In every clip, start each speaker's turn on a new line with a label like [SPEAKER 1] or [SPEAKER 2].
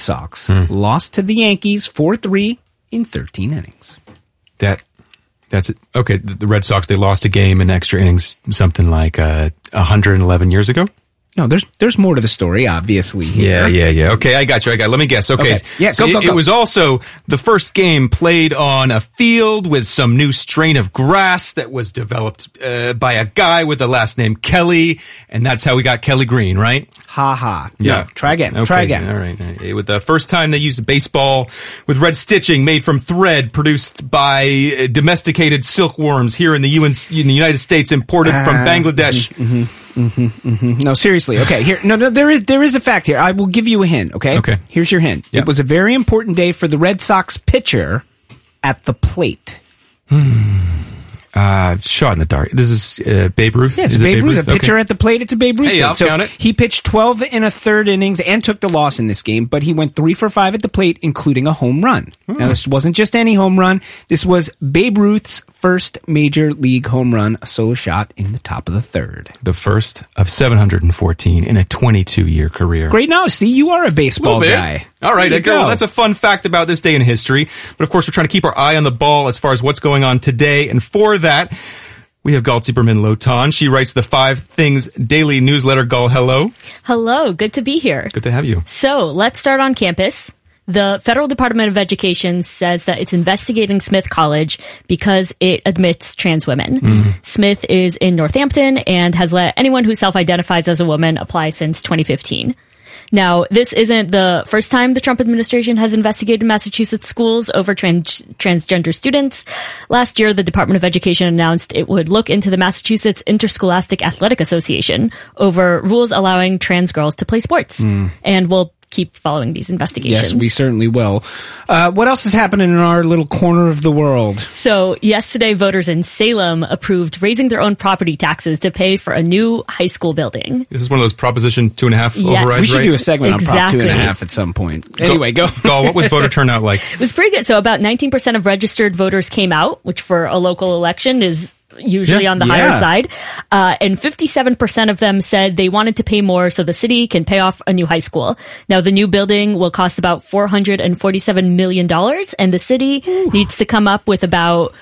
[SPEAKER 1] Sox lost to the Yankees 4-3 in 13 innings.
[SPEAKER 2] That's it. Okay, the Red Sox, they lost a game in extra innings something like 111 years ago.
[SPEAKER 1] No, there's more to the story, obviously. Here.
[SPEAKER 2] Yeah. Okay, I got you. Let me guess. Okay.
[SPEAKER 1] Yeah,
[SPEAKER 2] go. It was also the first game played on a field with some new strain of grass that was developed by a guy with the last name Kelly, and that's how we got Kelly Green, right?
[SPEAKER 1] Ha ha.
[SPEAKER 2] Yeah.
[SPEAKER 1] No, try again.
[SPEAKER 2] Okay.
[SPEAKER 1] Try again.
[SPEAKER 2] All right. With the first time they used a baseball with red stitching made from thread produced by domesticated silkworms here in the United States, imported from Bangladesh.
[SPEAKER 1] No, seriously. Okay, here. No. There is a fact here. I will give you a hint. Okay.
[SPEAKER 2] Okay.
[SPEAKER 1] Here's your hint.
[SPEAKER 2] Yep.
[SPEAKER 1] It was a very important day for the Red Sox pitcher at the plate.
[SPEAKER 2] Shot in the dark. This is Babe Ruth?
[SPEAKER 1] Yeah, it's
[SPEAKER 2] Is it
[SPEAKER 1] Babe Ruth. A pitcher
[SPEAKER 2] Okay.
[SPEAKER 1] at the plate, it's a Babe Ruth
[SPEAKER 2] Hey,
[SPEAKER 1] thing.
[SPEAKER 2] I'll count it.
[SPEAKER 1] He pitched 12 1/3 innings and took the loss in this game, but he went 3 for 5 at the plate, including a home run. Now, this wasn't just any home run. This was Babe Ruth's first major league home run, a solo shot in the top of the third.
[SPEAKER 2] The first of 714 in a 22-year career.
[SPEAKER 1] Great knowledge. See, you are a baseball guy.
[SPEAKER 2] All right,
[SPEAKER 1] There you
[SPEAKER 2] Edgar. Well,
[SPEAKER 1] go.
[SPEAKER 2] that's a fun fact about this day in history. But of course, we're trying to keep our eye on the ball as far as what's going on today. And for that, we have Galt Zieberman Lotan. She writes the 5 Things daily newsletter. Gal, hello.
[SPEAKER 3] Hello, good to be here.
[SPEAKER 2] Good to have you.
[SPEAKER 3] So let's start on campus. The Federal Department of Education says that it's investigating Smith College because it admits trans women. Smith is in Northampton and has let anyone who self-identifies as a woman apply since 2015. Now, this isn't the first time the Trump administration has investigated Massachusetts schools over transgender students. Last year, the Department of Education announced it would look into the Massachusetts Interscholastic Athletic Association over rules allowing trans girls to play sports. And we'll keep following these investigations.
[SPEAKER 1] Yes, we certainly will. What else is happening in our little corner of the world?
[SPEAKER 3] So yesterday, voters in Salem approved raising their own property taxes to pay for a new high school building.
[SPEAKER 2] This is one of those Proposition 2.5
[SPEAKER 3] Yes.
[SPEAKER 2] overrides,
[SPEAKER 1] We should
[SPEAKER 2] right?
[SPEAKER 1] do a segment on Prop
[SPEAKER 3] Exactly.
[SPEAKER 1] 2.5 at some point. Anyway, go.
[SPEAKER 2] Gal, what was voter turnout like?
[SPEAKER 3] It was pretty good. So about 19% of registered voters came out, which for a local election is usually on the higher side. And 57% of them said they wanted to pay more so the city can pay off a new high school. Now, the new building will cost about $447 million, and the city needs to come up with about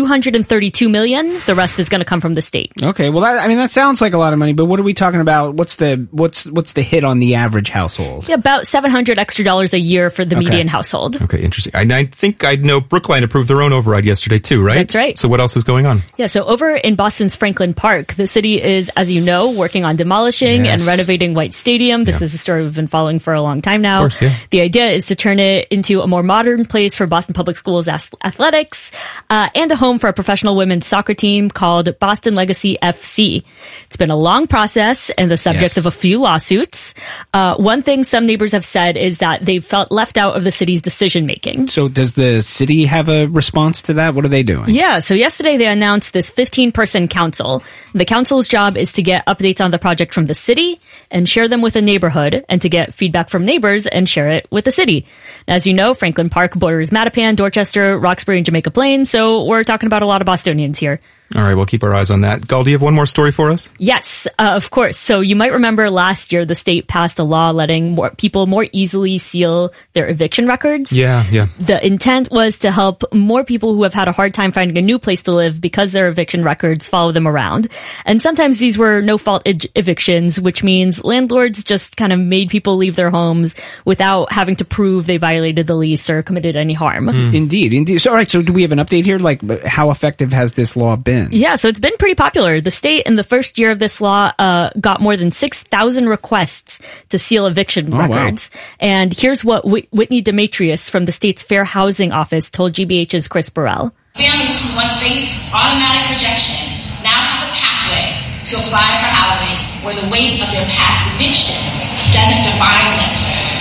[SPEAKER 3] $232 million. The rest is going to come from the state.
[SPEAKER 1] Okay, well, that sounds like a lot of money, but what are we talking about? What's the hit on the average household?
[SPEAKER 3] Yeah, about $700 extra a year for the median household.
[SPEAKER 2] Okay, interesting. I think I know Brookline approved their own override yesterday too, right?
[SPEAKER 3] That's right.
[SPEAKER 2] So what else is going on?
[SPEAKER 3] Yeah, so over in Boston's Franklin Park, the city is, as you know, working on demolishing and renovating White Stadium. This is a story we've been following for a long time now.
[SPEAKER 2] Of course, yeah.
[SPEAKER 3] The idea is to turn it into a more modern place for Boston Public Schools athletics and a home for a professional women's soccer team called Boston Legacy FC. It's been a long process and the subject of a few lawsuits. One thing some neighbors have said is that they felt left out of the city's decision making.
[SPEAKER 1] So does the city have a response to that? What are they doing?
[SPEAKER 3] Yeah, so yesterday they announced this 15-person council. The council's job is to get updates on the project from the city and share them with the neighborhood, and to get feedback from neighbors and share it with the city. As you know, Franklin Park borders Mattapan, Dorchester, Roxbury, and Jamaica Plain, so we're talking about a lot of Bostonians here.
[SPEAKER 2] All right, we'll keep our eyes on that. Gal, do you have one more story for us?
[SPEAKER 3] Yes, of course. So you might remember last year the state passed a law letting people more easily seal their eviction records.
[SPEAKER 2] Yeah.
[SPEAKER 3] The intent was to help more people who have had a hard time finding a new place to live because their eviction records follow them around. And sometimes these were no-fault evictions, which means landlords just kind of made people leave their homes without having to prove they violated the lease or committed any harm.
[SPEAKER 1] Indeed. So, all right, so do we have an update here? Like, how effective has this law been?
[SPEAKER 3] Yeah, so it's been pretty popular. The state in the first year of this law got more than 6,000 requests to seal eviction records.
[SPEAKER 1] Wow.
[SPEAKER 3] And here's what Whitney Demetrius from the state's Fair Housing Office told GBH's Chris Burrell.
[SPEAKER 4] Families who once faced automatic rejection now have a pathway to apply for housing where the weight of their past eviction doesn't define them.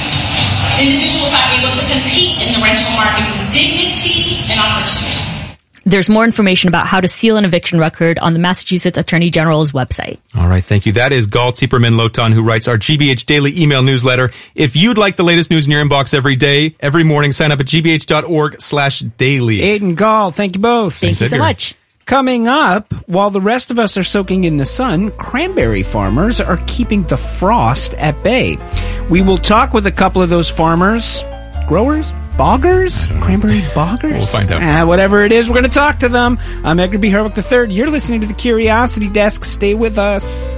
[SPEAKER 4] Individuals are able to compete in the rental market with dignity and opportunity.
[SPEAKER 3] There's more information about how to seal an eviction record on the Massachusetts Attorney General's website.
[SPEAKER 2] All right, thank you. That is Gal Zieberman Lotan, who writes our GBH Daily email newsletter. If you'd like the latest news in your inbox every day, every morning, sign up at gbh.org/daily.
[SPEAKER 1] Aiden, Gall, thank you both.
[SPEAKER 3] Thank you so much.
[SPEAKER 1] Coming up, while the rest of us are soaking in the sun, cranberry farmers are keeping the frost at bay. We will talk with a couple of those farmers, growers, boggers, cranberry boggers.
[SPEAKER 2] We'll find out.
[SPEAKER 1] Whatever it is, we're going to talk to them. I'm Edgar B. Herwick III. You're listening to the Curiosity Desk. Stay with us.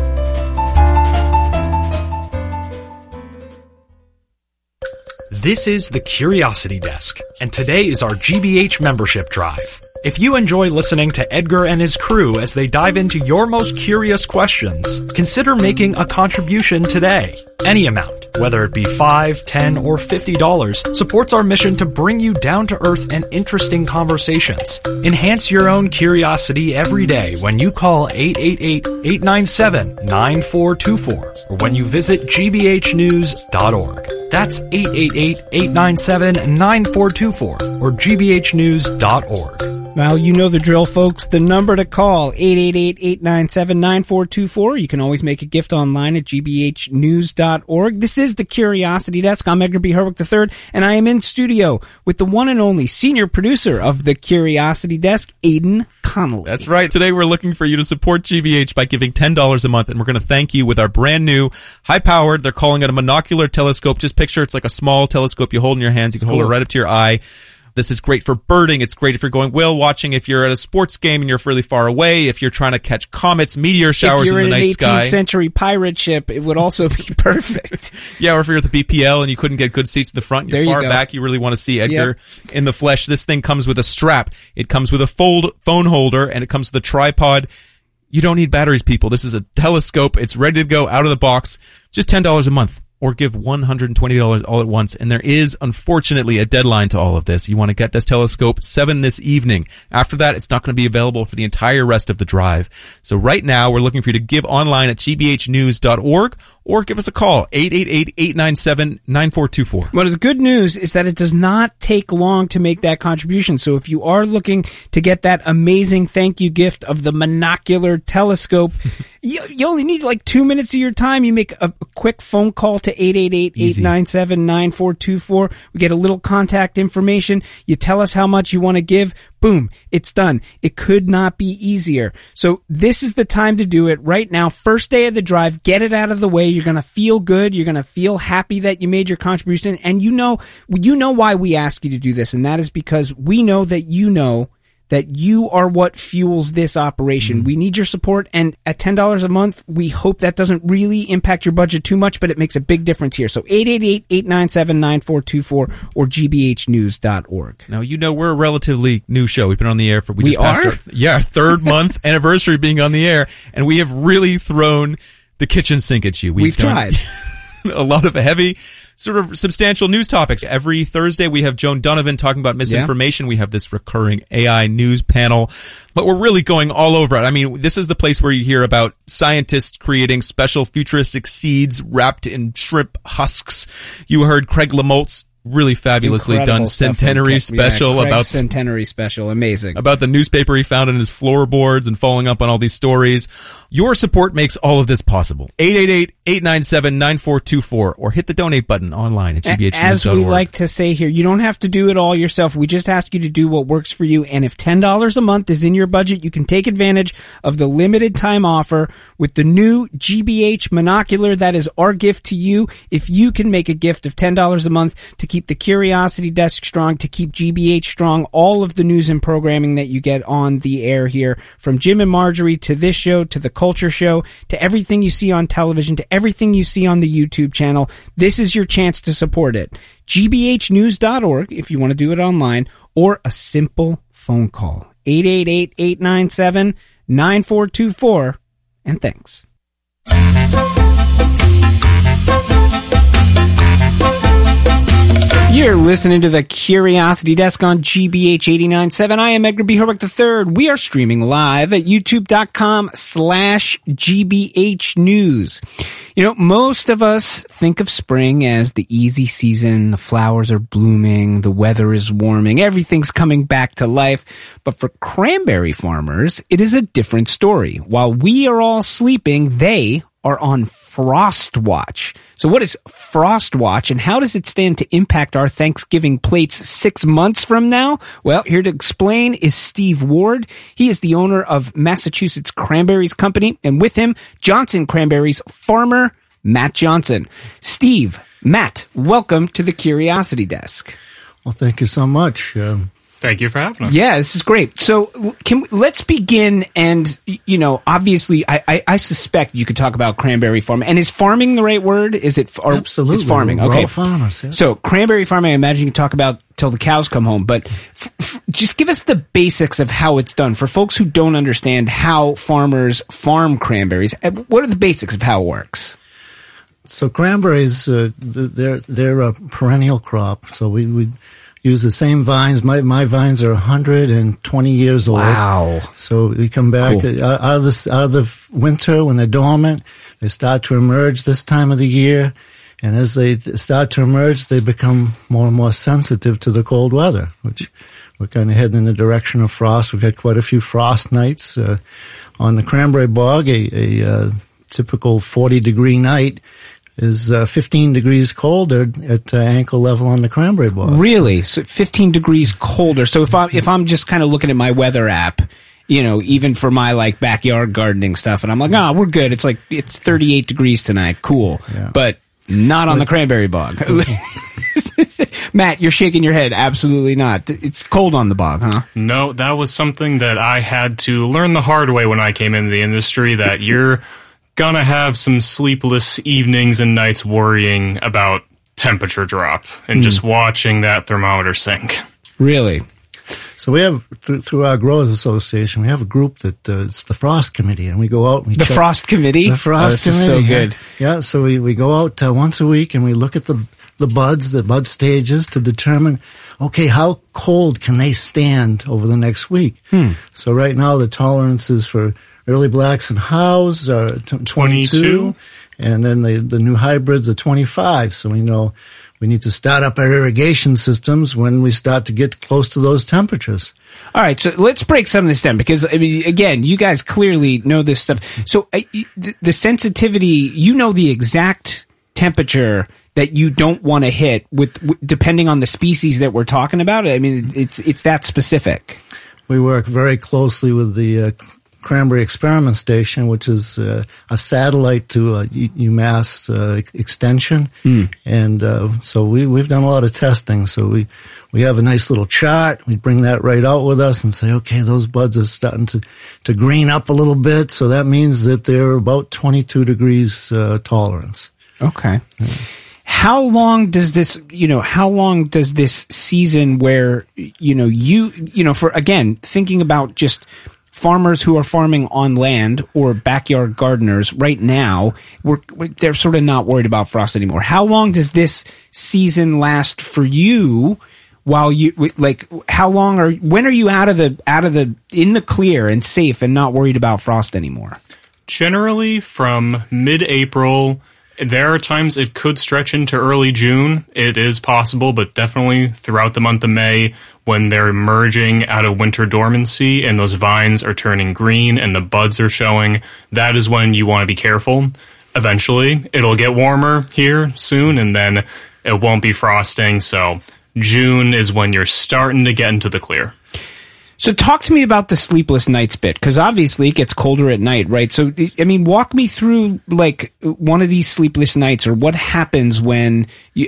[SPEAKER 5] This is the Curiosity Desk, and today is our GBH membership drive. If you enjoy listening to Edgar and his crew as they dive into your most curious questions, consider making a contribution today. Any amount, whether it be $5, $10, or $50, supports our mission to bring you down-to-earth and interesting conversations. Enhance your own curiosity every day when you call 888-897-9424 or when you visit gbhnews.org. That's 888-897-9424 or gbhnews.org.
[SPEAKER 1] Well, you know the drill, folks. The number to call, 888-897-9424. You can always make a gift online at gbhnews.org. This is the Curiosity Desk. I'm Edgar B. Herwick III, and I am in studio with the one and only senior producer of the Curiosity Desk, Aidan Connolly.
[SPEAKER 2] That's right. Today we're looking for you to support GBH by giving $10 a month, and we're going to thank you with our brand new, high-powered, they're calling it a monocular telescope. Just picture it's like a small telescope you hold in your hands. You can hold it right up to your eye. This is great for birding. It's great if you're going whale watching, if you're at a sports game and you're really far away, if you're trying to catch comets, meteor showers in the night sky.
[SPEAKER 1] If you're in an 18th century pirate ship, it would also be perfect.
[SPEAKER 2] Yeah, or if you're at the BPL and you couldn't get good seats in the front, you're far back, you really want to see Edgar in the flesh. This thing comes with a strap. It comes with a phone holder, and it comes with a tripod. You don't need batteries, people. This is a telescope. It's ready to go out of the box. Just $10 a month. Or give $120 all at once. And there is, unfortunately, a deadline to all of this. You want to get this telescope 7 this evening. After that, it's not going to be available for the entire rest of the drive. So right now, we're looking for you to give online at gbhnews.org or give us a call, 888-897-9424.
[SPEAKER 1] Well, the good news is that it does not take long to make that contribution. So if you are looking to get that amazing thank you gift of the monocular telescope, you only need like 2 minutes of your time. You make a quick phone call to 888-897-9424. We get a little contact information. You tell us how much you want to give. Boom, it's done. It could not be easier. So this is the time to do it right now. First day of the drive, get it out of the way. You're going to feel good. You're going to feel happy that you made your contribution. And you know why we ask you to do this. And that is because we know that you are what fuels this operation. We need your support, and at $10 a month, we hope that doesn't really impact your budget too much, but it makes a big difference here. So 888-897-9424 or gbhnews.org.
[SPEAKER 2] Now, we're a relatively new show. We've been on the air for...
[SPEAKER 1] We
[SPEAKER 2] passed our third month anniversary being on the air, and we have really thrown the kitchen sink at you.
[SPEAKER 1] We've tried.
[SPEAKER 2] A lot of heavy... sort of substantial news topics. Every Thursday we have Joan Donovan talking about misinformation. We have this recurring AI news panel, but we're really going all over it. I mean, this is the place where you hear about scientists creating special futuristic seeds wrapped in shrimp husks. You heard Craig Lamolt's really fabulously done centenary special about
[SPEAKER 1] centenary special, amazing,
[SPEAKER 2] about the newspaper he found in his floorboards and following up on all these stories. Your support makes all of this possible. 888-897-9424 or hit the donate button online at gbhnews.org.
[SPEAKER 1] As we like to say here, you don't have to do it all yourself. We just ask you to do what works for you. And if $10 a month is in your budget, you can take advantage of the limited time offer with the new GBH monocular. That is our gift to you. If you can make a gift of $10 a month to keep the Curiosity Desk strong, to keep GBH strong, all of the news and programming that you get on the air here, from Jim and Marjorie to this show to the Culture Show to everything you see on television to everything you see on the YouTube channel, this is your chance to support it. gbhnews.org if you want to do it online, or a simple phone call, 888-897-9424, and thanks. You're listening to the Curiosity Desk on GBH 89.7. I am Edgar B. Herwick III. We are streaming live at youtube.com/GBH News. Most of us think of spring as the easy season. The flowers are blooming. The weather is warming. Everything's coming back to life. But for cranberry farmers, it is a different story. While we are all sleeping, they are on frost watch. So what is frost watch, and how does it stand to impact our Thanksgiving plates 6 months from now? Well, here to explain is Steve Ward. He is the owner of Massachusetts Cranberries Company, and with him, Johnson Cranberries farmer Matt Johnson. Steve, Matt, welcome to the Curiosity Desk.
[SPEAKER 6] Well, thank you so much.
[SPEAKER 7] Thank you for having us.
[SPEAKER 1] Yeah, this is great. So let's begin, and, obviously, I suspect you could talk about cranberry farming. And is farming the right word? Is it?
[SPEAKER 6] Absolutely.
[SPEAKER 1] It's farming.
[SPEAKER 6] We're
[SPEAKER 1] okay.
[SPEAKER 6] all farmers, yeah.
[SPEAKER 1] So cranberry farming, I imagine you can talk about till the cows come home, but just give us the basics of how it's done. For folks who don't understand how farmers farm cranberries, what are the basics of how it works?
[SPEAKER 6] So cranberries, they're a perennial crop. So we use the same vines. My vines are 120 years old.
[SPEAKER 1] Wow.
[SPEAKER 6] So we come back out of the winter when they're dormant. They start to emerge this time of the year. And as they start to emerge, they become more and more sensitive to the cold weather, which we're kind of heading in the direction of frost. We've had quite a few frost nights. On the cranberry bog, a typical 40-degree night is 15 degrees colder at ankle level on the cranberry bog.
[SPEAKER 1] Really? So 15 degrees colder. So if I'm just kind of looking at my weather app, even for my backyard gardening stuff, and I'm like, we're good. It's 38 degrees tonight. Cool. Yeah. But not on the cranberry bog. Matt, you're shaking your head. Absolutely not. It's cold on the bog, huh?
[SPEAKER 7] No, that was something that I had to learn the hard way when I came into the industry, that you're gonna have some sleepless evenings and nights worrying about temperature drop and just watching that thermometer sink.
[SPEAKER 1] Really?
[SPEAKER 6] So we have, through our Growers Association, we have a group that it's the Frost Committee, and we go out and we check.
[SPEAKER 1] Frost Committee?
[SPEAKER 6] The Frost Committee.
[SPEAKER 1] Is so good.
[SPEAKER 6] Yeah, so we go out once a week and we look at the buds, the bud stages, to determine, okay, how cold can they stand over the next week? So right now the tolerances for early blacks and hows are 22, and then the new hybrids are 25. So we know we need to start up our irrigation systems when we start to get close to those temperatures.
[SPEAKER 1] All right, so let's break some of this down, because, again, you guys clearly know this stuff. So the sensitivity, the exact temperature that you don't want to hit depending on the species that we're talking about. It's that specific.
[SPEAKER 6] We work very closely with the Cranberry Experiment Station, which is a satellite to UMass extension. And so we've done a lot of testing. So we have a nice little chart. We bring that right out with us and say, okay, those buds are starting to green up a little bit. So that means that they're about 22 degrees tolerance.
[SPEAKER 1] Okay. How long does this season where, for, again, thinking about just farmers who are farming on land or backyard gardeners right now, they're sort of not worried about frost anymore. How long does this season last for you? While you when are you out of the in the clear and safe and not worried about frost anymore?
[SPEAKER 7] Generally from mid-April. There are times it could stretch into early June. It is possible, but definitely throughout the month of May, when they're emerging out of winter dormancy and those vines are turning green and the buds are showing, that is when you want to be careful. Eventually, it'll get warmer here soon, and then it won't be frosting. So June is when you're starting to get into the clear.
[SPEAKER 1] So talk to me about the sleepless nights bit, because obviously it gets colder at night, right? So, walk me through, one of these sleepless nights, or what happens when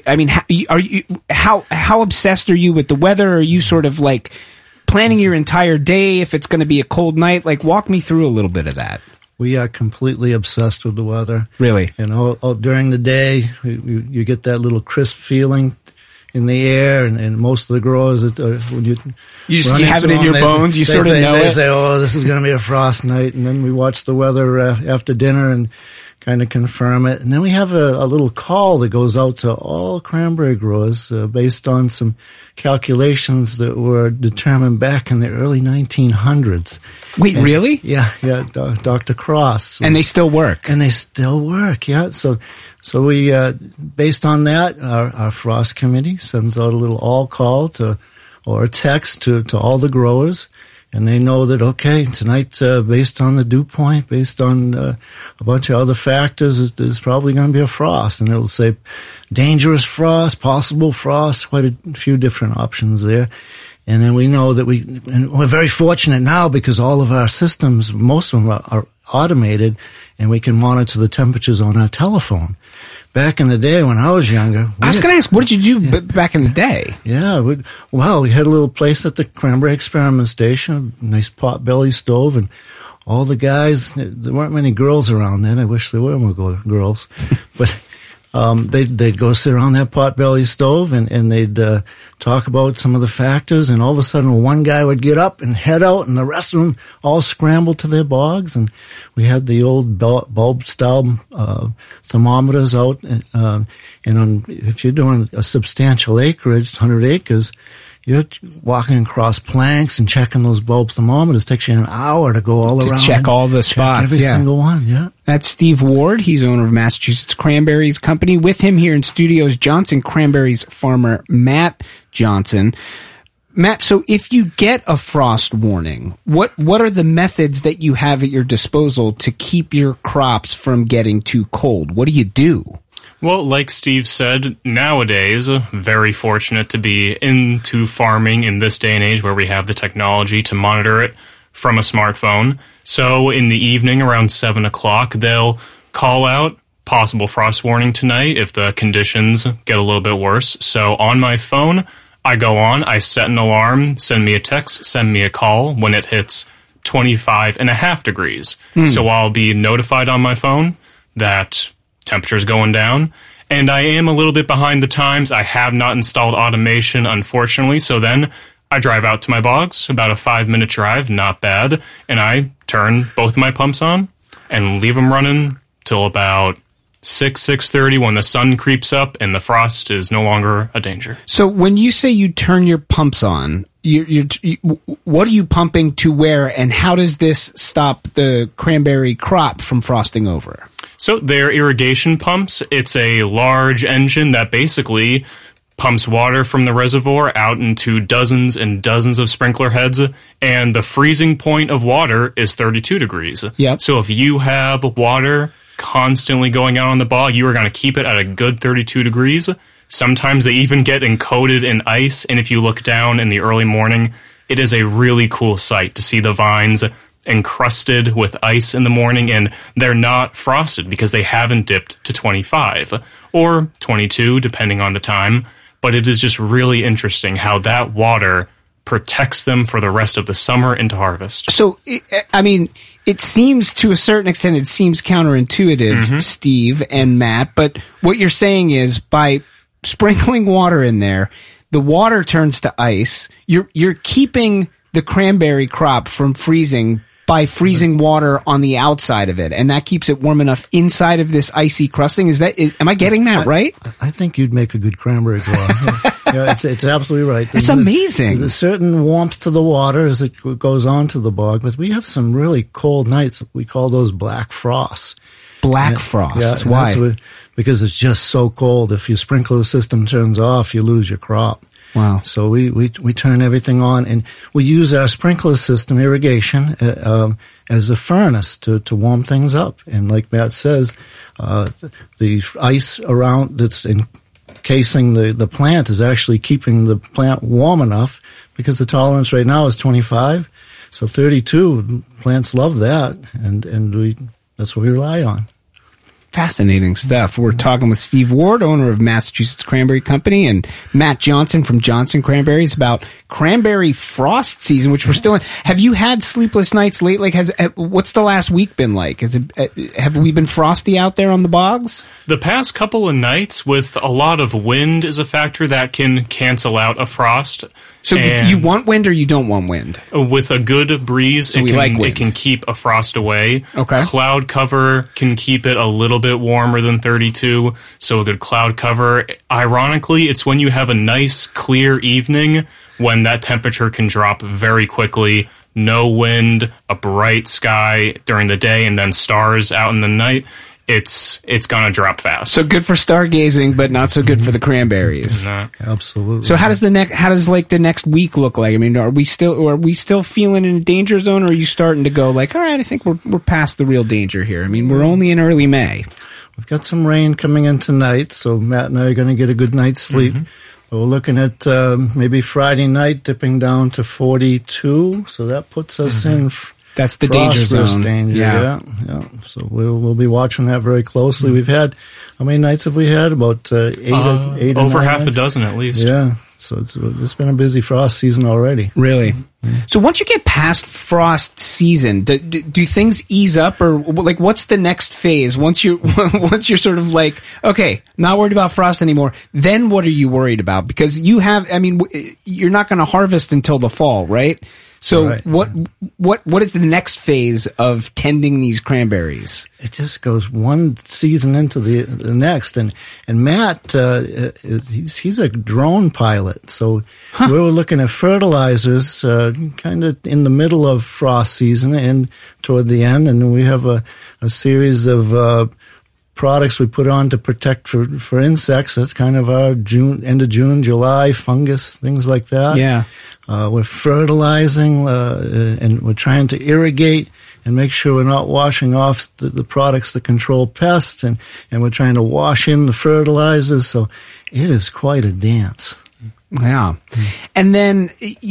[SPEAKER 1] how obsessed are you with the weather? Are you sort of, planning your entire day if it's going to be a cold night? Walk me through a little bit of that.
[SPEAKER 6] We are completely obsessed with the weather.
[SPEAKER 1] Really?
[SPEAKER 6] During the day, you get that little crisp feeling in the air, and most of the growers, when you
[SPEAKER 1] have it in your bones, you sort of know it.
[SPEAKER 6] They say, oh, this is going to be a frost night, and then we watch the weather after dinner and kind of confirm it. And then we have a little call that goes out to all cranberry growers based on some calculations that were determined back in the early 1900s.
[SPEAKER 1] Wait, really?
[SPEAKER 6] Yeah, Dr. Cross.
[SPEAKER 1] And they still work.
[SPEAKER 6] Yeah. So we, based on that, our Frost Committee sends out a little all call or a text to all the growers, And they know that, okay, tonight, based on the dew point, based on a bunch of other factors, there's probably going to be a frost. And it'll say dangerous frost, possible frost, quite a few different options there. And then we know that we're very fortunate now because all of our systems, most of them are automated, and we can monitor the temperatures on our telephone. Back in the day when I was younger...
[SPEAKER 1] I was going to ask, what did you do back in the day?
[SPEAKER 6] Yeah, we had a little place at the Cranberry Experiment Station, a nice pot-belly stove, and all the guys, there weren't many girls around then. I wish there were more girls. But they'd go sit around that pot-belly stove, and they'd talk about some of the factors, and all of a sudden one guy would get up and head out, and the rest of them all scrambled to their bogs, and we had the old bulb-style thermometers out, and if you're doing a substantial acreage, 100 acres, you're walking across planks and checking those bulb thermometers. It takes you an hour to go all around.
[SPEAKER 1] To check all the spots.
[SPEAKER 6] Every single one, yeah.
[SPEAKER 1] That's Steve Ward. He's owner of Massachusetts Cranberries Company. With him here in studios, Johnson Cranberries farmer Matt Johnson. Matt, so if you get a frost warning, what are the methods that you have at your disposal to keep your crops from getting too cold? What do you do?
[SPEAKER 7] Well, like Steve said, nowadays, very fortunate to be into farming in this day and age where we have the technology to monitor it from a smartphone. So in the evening around 7 o'clock, they'll call out possible frost warning tonight if the conditions get a little bit worse. So on my phone, I go on, I set an alarm, send me a text, send me a call when it hits 25.5 degrees. So I'll be notified on my phone that temperature's going down, and I am a little bit behind the times. I have not installed automation, unfortunately, so then I drive out to my bogs, about a 5-minute drive, not bad, and I turn both my pumps on and leave them running till about 6:30 when the sun creeps up and the frost is no longer a danger.
[SPEAKER 1] So when you say you turn your pumps on, what are you pumping to where, and how does this stop the cranberry crop from frosting over?
[SPEAKER 7] So they're irrigation pumps. It's a large engine that basically pumps water from the reservoir out into dozens and dozens of sprinkler heads, and the freezing point of water is 32 degrees.
[SPEAKER 1] Yep.
[SPEAKER 7] So if you have water constantly going out on the bog, you are going to keep it at a good 32 degrees. Sometimes they even get encoded in ice, and if you look down in the early morning, it is a really cool sight to see the vines encrusted with ice in the morning, and they're not frosted because they haven't dipped to 25 or 22, depending on the time. But it is just really interesting how that water protects them for the rest of the summer into harvest.
[SPEAKER 1] So, I mean, it seems to a certain extent, it seems counterintuitive, Steve and Matt, but what you're saying is by sprinkling water in there, the water turns to ice. You're keeping the cranberry crop from freezing by freezing water on the outside of it, and that keeps it warm enough inside of this icy crusting. Am I getting that right?
[SPEAKER 6] I think you'd make a good cranberry grower. Yeah, it's absolutely right.
[SPEAKER 1] It's amazing.
[SPEAKER 6] There's a certain warmth to the water as it goes onto the bog, but we have some really cold nights. We call those black frosts.
[SPEAKER 1] Black frost.
[SPEAKER 6] Yeah,
[SPEAKER 1] why?
[SPEAKER 6] Because it's just so cold. If your sprinkler system turns off, you lose your crop.
[SPEAKER 1] Wow.
[SPEAKER 6] So we turn everything on, and we use our sprinkler system, irrigation, as a furnace to warm things up. And like Matt says, the ice around that's encasing the plant is actually keeping the plant warm enough, because the tolerance right now is 25. So 32, plants love that, and that's what we rely on.
[SPEAKER 1] Fascinating stuff. We're talking with Steve Ward, owner of Massachusetts Cranberry Company, and Matt Johnson from Johnson Cranberries about cranberry frost season, which we're still in. Have you had sleepless nights lately? What's the last week been like? Have we been frosty out there on the bogs?
[SPEAKER 7] The past couple of nights with a lot of wind is a factor that can cancel out a frost.
[SPEAKER 1] So you want wind or you don't want wind?
[SPEAKER 7] With a good breeze, it can keep a frost away.
[SPEAKER 1] Okay.
[SPEAKER 7] Cloud cover can keep it a little bit warmer than 32, so a good cloud cover. Ironically, it's when you have a nice, clear evening when that temperature can drop very quickly. No wind, a bright sky during the day, and then stars out in the night. it's going to drop fast.
[SPEAKER 1] So good for stargazing, but not so good for the cranberries.
[SPEAKER 6] Absolutely.
[SPEAKER 1] So how does the next week look like? I mean, are we still feeling in a danger zone, or are you starting to go like, all right, I think we're past the real danger here? I mean, we're only in early May.
[SPEAKER 6] We've got some rain coming in tonight, so Matt and I are going to get a good night's sleep. We're looking at maybe Friday night dipping down to 42, so that puts us in.
[SPEAKER 1] That's the danger zone.
[SPEAKER 6] Yeah. So we'll be watching that very closely. We've had, how many nights have we had? About eight
[SPEAKER 7] over half a dozen at least.
[SPEAKER 6] Yeah. So it's been a busy frost season already.
[SPEAKER 1] Really? So once you get past frost season, do things ease up, or like what's the next phase? Once you're sort of like, okay, not worried about frost anymore, then what are you worried about? Because you're not going to harvest until the fall, right? So
[SPEAKER 6] right.
[SPEAKER 1] What is the next phase of tending these cranberries?
[SPEAKER 6] It just goes one season into the next, and Matt he's a drone pilot, so we were looking at fertilizers kind of in the middle of frost season and toward the end, and we have a series of products we put on to protect for insects. That's kind of our end of June, July, fungus, things like that.
[SPEAKER 1] Yeah.
[SPEAKER 6] We're fertilizing, and we're trying to irrigate and make sure we're not washing off the products that control pests, and we're trying to wash in the fertilizers. So it is quite a dance.
[SPEAKER 1] Yeah. And then,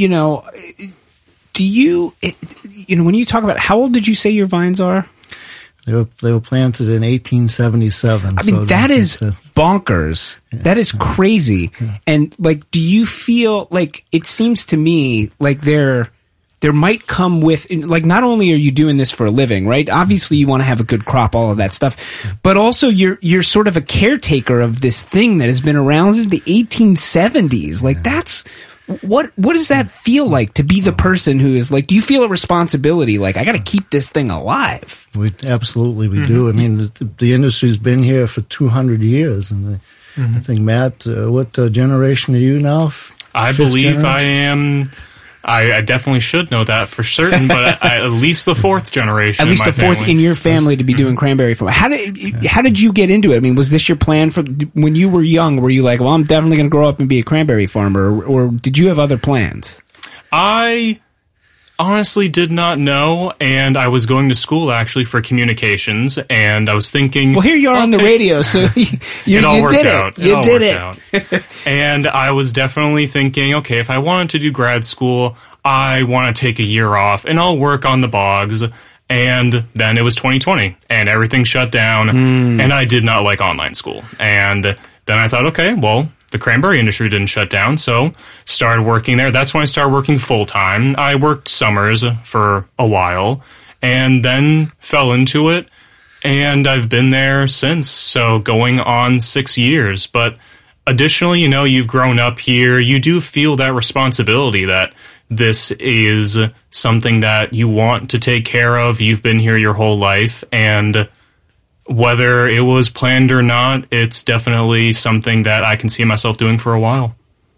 [SPEAKER 1] do you, when you talk about, how old did you say your vines are?
[SPEAKER 6] They were planted in 1877.
[SPEAKER 1] I mean, that is bonkers. Yeah. That is crazy. Yeah. And like, do you feel like, it seems to me like there might come with, like, not only are you doing this for a living, right? Obviously you want to have a good crop, all of that stuff, but also you're sort of a caretaker of this thing that has been around since the 1870s. Like, that's, what does that feel like to be the person who is like, do you feel a responsibility? Like, I got to keep this thing alive.
[SPEAKER 6] We do. I mean, the industry's been here for 200 years. And I think, Matt, what generation are you now?
[SPEAKER 7] I believe I am. I definitely should know that for certain, but at least the fourth generation.
[SPEAKER 1] At least the fourth in your family to be doing cranberry farming. How did you get into it? I mean, was this your plan from when you were young? Were you like, well, I'm definitely going to grow up and be a cranberry farmer, or did you have other plans?
[SPEAKER 7] I honestly did not know, and I was going to school actually for communications, and I was thinking,
[SPEAKER 1] well, here you are on the radio, so you did it. You did it.
[SPEAKER 7] And I was definitely thinking, okay, if I wanted to do grad school, I want to take a year off, and I'll work on the bogs. And then it was 2020, and everything shut down, and I did not like online school. And then I thought, okay, well, the cranberry industry didn't shut down, so started working there. That's when I started working full-time. I worked summers for a while, and then fell into it, and I've been there since, so going on 6 years. But additionally, you've grown up here. You do feel that responsibility that this is something that you want to take care of. You've been here your whole life, and whether it was planned or not, it's definitely something that I can see myself doing for a while.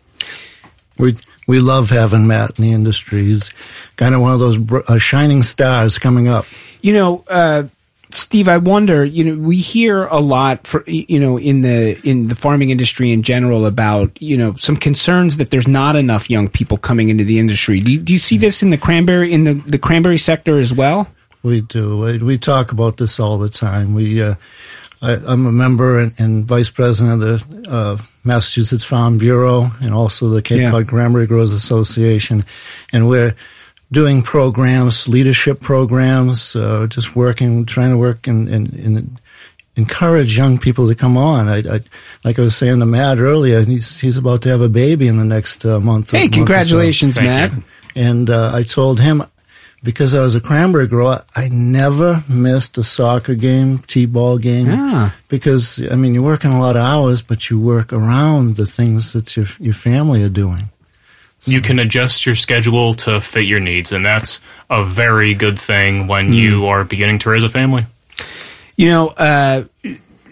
[SPEAKER 6] We love having Matt in the industry. He's kind of one of those shining stars coming up.
[SPEAKER 1] Steve, I wonder, we hear a lot in the farming industry in general about, some concerns that there's not enough young people coming into the industry. Do you see this in the cranberry sector as well?
[SPEAKER 6] We do. We talk about this all the time. I'm a member and vice president of the Massachusetts Farm Bureau and also the Cape Cod Cranberry Growers Association, and we're doing programs, leadership programs, just trying to work and encourage young people to come on. Like I was saying to Matt earlier, he's about to have a baby in the next month.
[SPEAKER 1] Hey, congratulations, Matt!
[SPEAKER 6] And I told him, because I was a cranberry grower, I never missed a soccer game, t-ball game. Yeah. Because, you're working a lot of hours, but you work around the things that your family are doing.
[SPEAKER 7] You can adjust your schedule to fit your needs, and that's a very good thing when you are beginning to raise a family.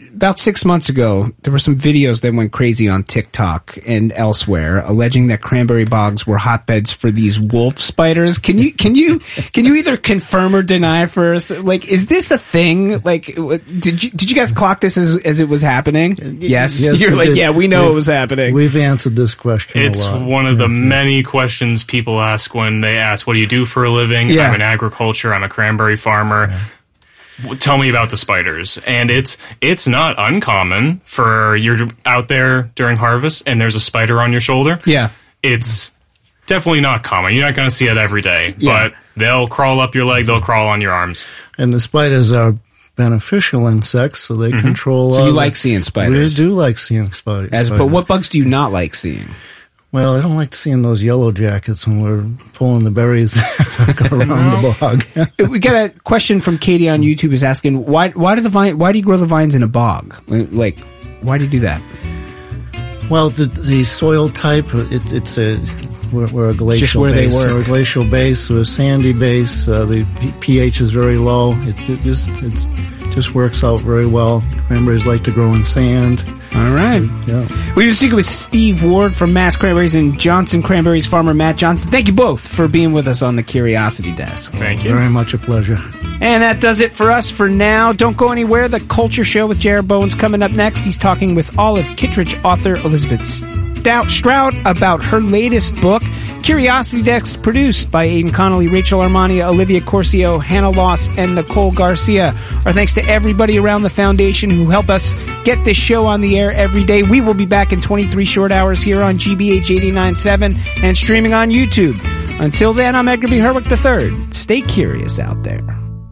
[SPEAKER 1] about 6 months ago, there were some videos that went crazy on TikTok and elsewhere, alleging that cranberry bogs were hotbeds for these wolf spiders. Can you either confirm or deny for us? Like, is this a thing? Like, did you guys clock this as it was happening? Yes. You're like, yeah, we know it was happening.
[SPEAKER 6] We've answered this question.
[SPEAKER 7] It's
[SPEAKER 6] a lot.
[SPEAKER 7] one of the many questions people ask when they ask, "What do you do for a living?"
[SPEAKER 1] Yeah.
[SPEAKER 7] I'm in agriculture. I'm a cranberry farmer. Yeah. Tell me about the spiders. And it's not uncommon for you're out there during harvest and there's a spider on your shoulder.
[SPEAKER 1] Yeah.
[SPEAKER 7] It's definitely not common. You're not going to see it every day, but they'll crawl up your leg, they'll crawl on your arms.
[SPEAKER 6] And the spiders are beneficial insects, so they control.
[SPEAKER 1] So you like seeing spiders?
[SPEAKER 6] We do like seeing spiders.
[SPEAKER 1] But what bugs do you not like seeing?
[SPEAKER 6] Well, I don't like seeing those yellow jackets when we're pulling the berries around the bog.
[SPEAKER 1] We got a question from Katie on YouTube is asking, why do you grow the vines in a bog? Like, why do you do that?
[SPEAKER 6] Well, the soil type, we're a glacial
[SPEAKER 1] just where
[SPEAKER 6] base.
[SPEAKER 1] They work.
[SPEAKER 6] We're a glacial base, we're a sandy base. The pH is very low. It just works out very well. Cranberries like to grow in sand.
[SPEAKER 1] All right.
[SPEAKER 6] Yeah.
[SPEAKER 1] We've been speaking with Steve Ward from Mass Cranberries and Johnson Cranberries farmer Matt Johnson. Thank you both for being with us on the Curiosity Desk.
[SPEAKER 7] Thank you.
[SPEAKER 6] Very much a pleasure.
[SPEAKER 1] And that does it for us for now. Don't go anywhere. The Culture Show with Jared Bowen's coming up next. He's talking with Olive Kittredge author Elizabeth Strout about her latest book. Curiosity Desk, produced by Aidan Connolly, Rachel Armania, Olivia Corcio, Hannah Loss, and Nicole Garcia. Our thanks to everybody around the foundation who help us get this show on the air every day. We will be back in 23 short hours here on GBH 89.7 and streaming on YouTube. Until then, I'm Edgar B. Herwick III. Stay curious out there.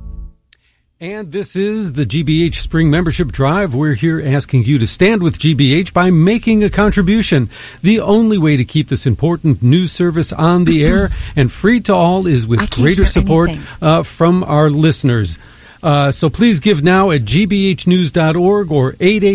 [SPEAKER 8] And this is the GBH Spring Membership Drive. We're here asking you to stand with GBH by making a contribution. The only way to keep this important news service on the air and free to all is with greater support from our listeners. So please give now at gbhnews.org or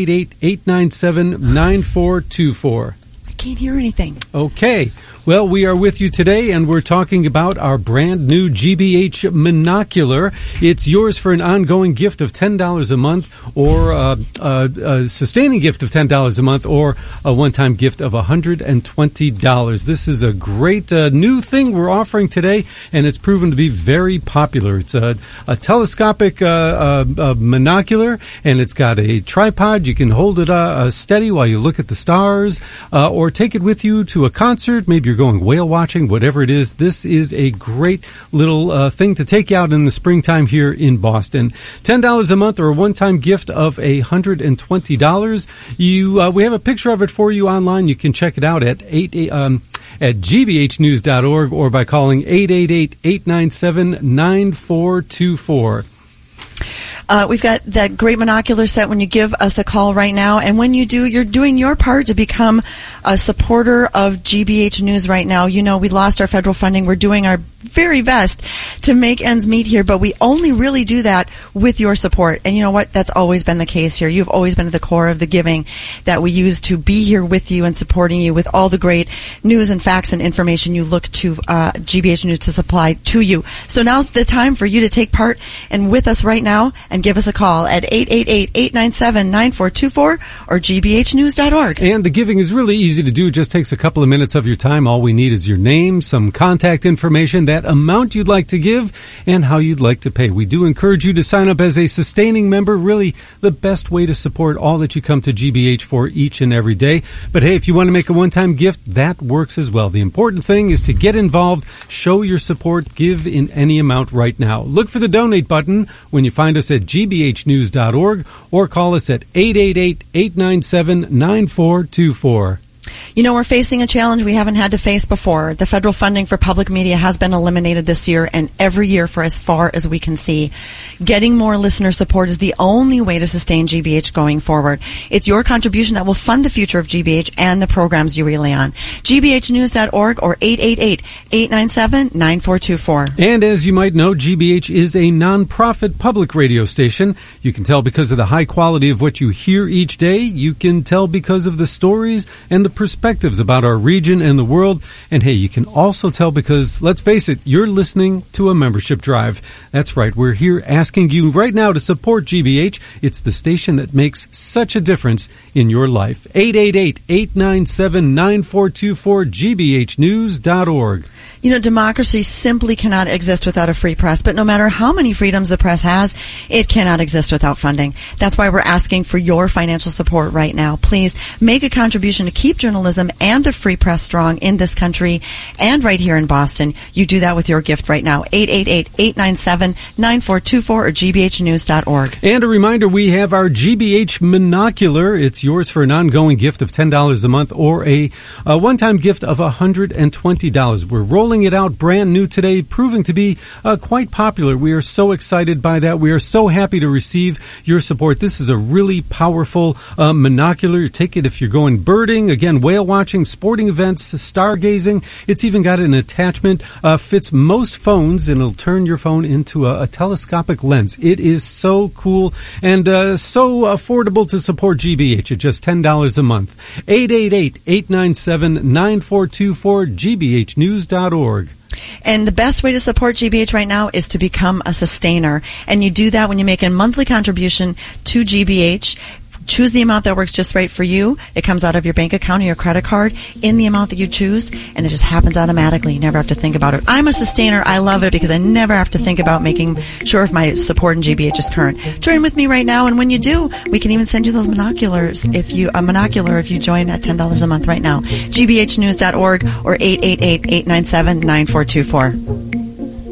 [SPEAKER 8] 888-897-9424.
[SPEAKER 9] I can't hear anything.
[SPEAKER 8] Okay. Well, we are with you today, and we're talking about our brand new GBH Monocular. It's yours for an ongoing gift of $10 a month, or a sustaining gift of $10 a month, or a one-time gift of $120. This is a great new thing we're offering today, and it's proven to be very popular. It's a telescopic monocular, and it's got a tripod. You can hold it steady while you look at the stars, or take it with you to a concert. Maybe you're going whale watching, whatever it is. This is a great little thing to take out in the springtime here in Boston. $10 a month or a one-time gift of $120. We have a picture of it for you online. You can check it out at gbhnews.org or by calling 888-897-9424.
[SPEAKER 9] We've got that great monocular set when you give us a call right now. And when you do, you're doing your part to become a supporter of GBH News right now. You know, we lost our federal funding. We're doing our very best to make ends meet here, but we only really do that with your support. And you know what? That's always been the case here. You've always been at the core of the giving that we use to be here with you and supporting you with all the great news and facts and information you look to GBH News to supply to you. So now's the time for you to take part and with us right now and give us a call at 888-897-9424 or gbhnews.org.
[SPEAKER 8] And the giving is really easy to do. It just takes a couple of minutes of your time. All we need is your name, some contact information, that amount you'd like to give, and how you'd like to pay. We do encourage you to sign up as a sustaining member, really the best way to support all that you come to GBH for each and every day. But hey, if you want to make a one-time gift, that works as well. The important thing is to get involved, show your support, give in any amount right now. Look for the donate button when you find us at gbhnews.org or call us at 888-897-9424.
[SPEAKER 9] You know, we're facing a challenge we haven't had to face before. The federal funding for public media has been eliminated this year and every year for as far as we can see. Getting more listener support is the only way to sustain GBH going forward. It's your contribution that will fund the future of GBH and the programs you rely on. gbhnews.org or 888-897-9424.
[SPEAKER 8] And as you might know, GBH is a nonprofit public radio station. You can tell because of the high quality of what you hear each day. You can tell because of the stories and the perspectives about our region and the world. And hey, you can also tell because, let's face it, you're listening to a membership drive. That's right. We're here asking you right now to support GBH. It's the station that makes such a difference in your life. 888-897-9424, gbhnews.org.
[SPEAKER 9] You know, democracy simply cannot exist without a free press, but no matter how many freedoms the press has, it cannot exist without funding. That's why we're asking for your financial support right now. Please make a contribution to keep journalism and the free press strong in this country and right here in Boston. You do that with your gift right now. 888-897-9424 or gbhnews.org.
[SPEAKER 8] And a reminder, we have our GBH Monocular. It's yours for an ongoing gift of $10 a month or a one-time gift of $120. We're rolling it out brand new today, proving to be quite popular. We are so excited by that. We are so happy to receive your support. This is a really powerful monocular. You take it if you're going birding, again, whale watching, sporting events, stargazing. It's even got an attachment, fits most phones, and it'll turn your phone into a telescopic lens. It is so cool and so affordable to support GBH at just $10 a month. 888-897-9424, gbhnews.org.
[SPEAKER 9] And the best way to support GBH right now is to become a sustainer. And you do that when you make a monthly contribution to GBH. Choose the amount that works just right for you. It comes out of your bank account or your credit card in the amount that you choose, and it just happens automatically. You never have to think about it. I'm a sustainer. I love it because I never have to think about making sure if my support in GBH is current. Join with me right now, and when you do, we can even send you those monoculars if you join at $10 a month right now. gbhnews.org or 888-897-9424.